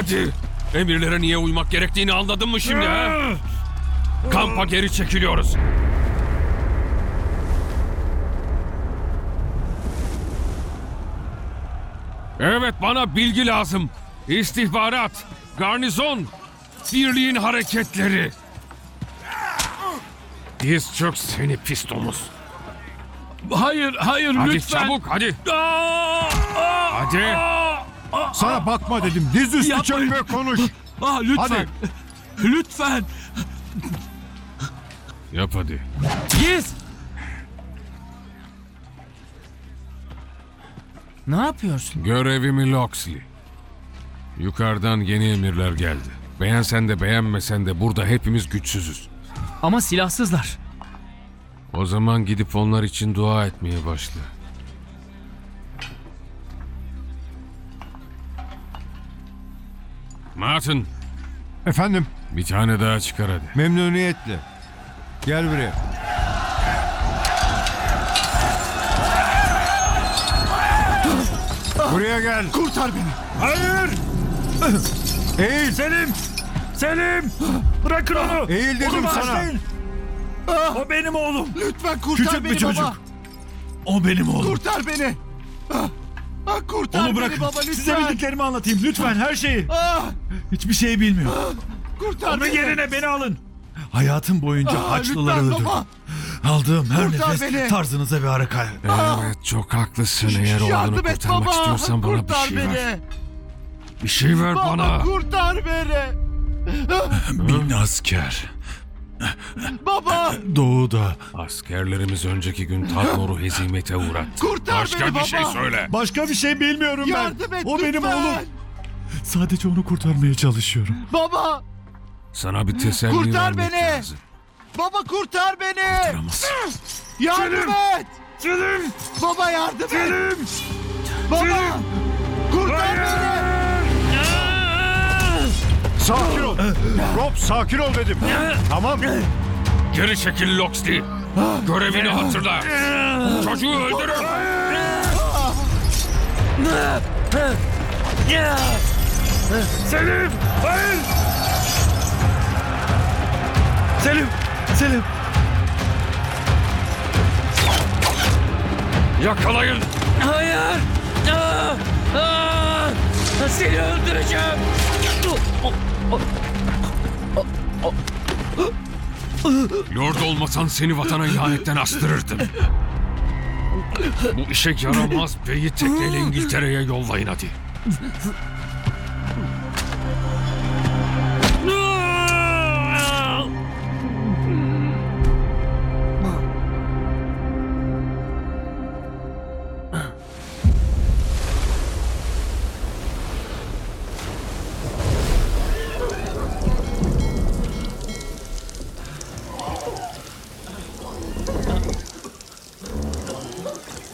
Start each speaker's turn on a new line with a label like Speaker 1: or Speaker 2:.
Speaker 1: Hadi! Emirlere niye uymak gerektiğini anladın mı şimdi ha? Kampa geri çekiliyoruz. Evet, bana bilgi lazım. İstihbarat, garnizon, birliğin hareketleri. Diz çök seni pis domuz.
Speaker 2: Hayır,
Speaker 1: Hadi
Speaker 2: lütfen.
Speaker 1: çabuk, hadi. Hadi.
Speaker 3: Sana bakma dedim. Diz üstü
Speaker 2: Yapmayın.
Speaker 3: çök ve konuş.
Speaker 2: Lütfen.
Speaker 3: Hadi.
Speaker 2: Lütfen.
Speaker 1: Yap hadi.
Speaker 2: Giz. Ne yapıyorsun?
Speaker 1: Görevimi Loxley. Yukarıdan yeni emirler geldi. Beğensen de beğenmesen de burada hepimiz güçsüzüz.
Speaker 2: Ama silahsızlar.
Speaker 1: O zaman gidip onlar için dua etmeye başla. Martin,
Speaker 3: Efendim,
Speaker 1: bir tane daha çıkar hadi.
Speaker 3: memnuniyetle. Gel buraya. Buraya gel.
Speaker 4: Kurtar beni.
Speaker 3: Hayır. Eğil.
Speaker 4: Selim! Selim! Bırakın onu!
Speaker 3: Eğil dedim
Speaker 4: Onu
Speaker 3: sana.
Speaker 4: bağışlayın. O benim oğlum.
Speaker 5: Lütfen kurtar
Speaker 4: Küçük
Speaker 5: beni
Speaker 4: bir çocuk.
Speaker 5: baba.
Speaker 4: O benim oğlum.
Speaker 5: Kurtar beni. Kurtar
Speaker 4: Onu
Speaker 5: beni
Speaker 4: bırakın.
Speaker 5: baba lütfen.
Speaker 4: Size bildiklerimi anlatayım. Lütfen her şeyi. Hiçbir şey bilmiyor.
Speaker 5: Kurtar
Speaker 4: Onun
Speaker 5: beni.
Speaker 4: yerine beni alın. Hayatım boyunca Haçlıları
Speaker 5: lütfen
Speaker 4: öldürdüm.
Speaker 5: baba.
Speaker 4: Aldığım her
Speaker 5: Kurtar
Speaker 4: nefes
Speaker 5: beni.
Speaker 4: tarzınıza bir harika.
Speaker 1: Evet, çok haklısın. Eğer oğlunu
Speaker 5: Yardım et
Speaker 1: kurtarmak
Speaker 5: baba.
Speaker 1: istiyorsan bana bir
Speaker 5: Kurtar
Speaker 1: şey
Speaker 5: beni.
Speaker 1: ver. Bir şey ver
Speaker 5: Baba
Speaker 1: bana.
Speaker 5: kurtar beni.
Speaker 4: Bin asker.
Speaker 5: Baba
Speaker 4: Doğuda.
Speaker 1: Askerlerimiz önceki gün Tadnor'u hezimete uğrattı.
Speaker 5: Kurtar
Speaker 1: Başka
Speaker 5: beni
Speaker 1: bir şey
Speaker 5: baba.
Speaker 1: söyle.
Speaker 4: Başka bir şey bilmiyorum ben.
Speaker 5: yardım et
Speaker 4: O
Speaker 5: lütfen.
Speaker 4: benim oğlum. Sadece onu kurtarmaya çalışıyorum.
Speaker 5: Baba.
Speaker 1: Sana bir teselli
Speaker 5: Kurtar
Speaker 1: vermek
Speaker 5: beni.
Speaker 1: lazım.
Speaker 5: Baba kurtar beni.
Speaker 1: Kurtaramazsın.
Speaker 5: Yardım et.
Speaker 4: Selim!
Speaker 5: Baba yardım et.
Speaker 4: Selim!
Speaker 5: Baba. Kurtar beni.
Speaker 3: Sakin ol. Rob sakin ol dedim. Tamam.
Speaker 1: Geri çekil Loxley. Görevini hatırla. Çocuğu öldürün.
Speaker 4: Selim! Hayır! Selim! Selim!
Speaker 1: Yakalayın.
Speaker 2: Hayır. Seni öldüreceğim.
Speaker 1: Lord olmasan seni vatana ihanetten astırırdım. Bu işe yaramaz beyi tekneyle İngiltere'ye yollayın hadi.